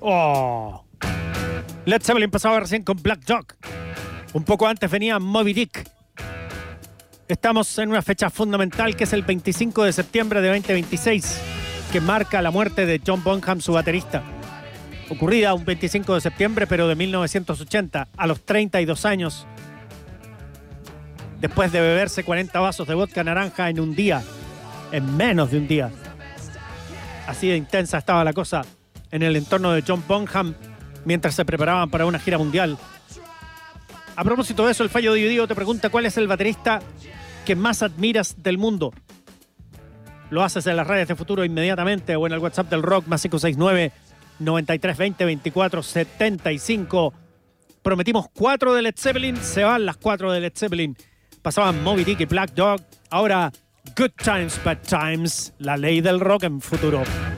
Oh. Led Zeppelin pasaba recién con Black Dog. Un poco antes venía Moby Dick. Estamos en una fecha fundamental que es el 25 de septiembre de 2026, que marca la muerte de John Bonham, su baterista. Ocurrida un 25 de septiembre, pero de 1980, a los 32 años. Después de beberse 40 vasos de vodka naranja en un día, en menos de un día. Así de intensa estaba la cosa en el entorno de John Bonham mientras se preparaban para una gira mundial. A propósito de eso, el Fallo Dividido te pregunta cuál es el baterista que más admiras del mundo. Lo haces en las redes de Futuro inmediatamente o en el WhatsApp del Rock más 569-9320-2475. Prometimos 4 de Led Zeppelin, se van las 4 de Led Zeppelin. Pasaban Moby Dick y Black Dog. Ahora Good Times, Bad Times, la ley del rock en Futuro.